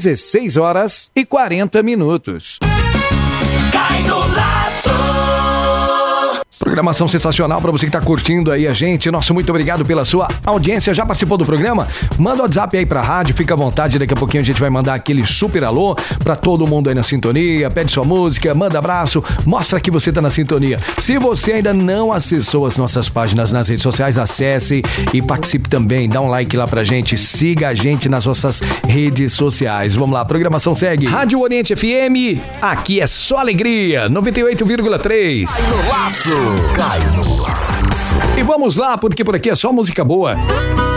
16h40. Cai no laço. Programação sensacional para você que tá curtindo aí a gente. Nosso muito obrigado pela sua audiência. Já participou do programa? Manda o WhatsApp aí pra rádio, fica à vontade. Daqui a pouquinho a gente vai mandar aquele super alô pra todo mundo aí na sintonia. Pede sua música, manda abraço, mostra que você tá na sintonia. Se você ainda não acessou as nossas páginas nas redes sociais, acesse e participe também. Dá um like lá pra gente, siga a gente nas nossas redes sociais. Vamos lá, a programação segue. Rádio Oriente FM, aqui é só alegria, 98,3. Cai no laço. Cai no laço. E vamos lá, porque por aqui é só música boa.